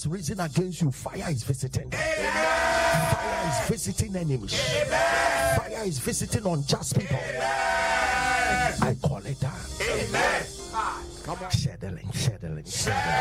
has risen against you, fire is visiting them. Fire is visiting enemies. Fire is visiting unjust people. I call it down. Come on. Share the link.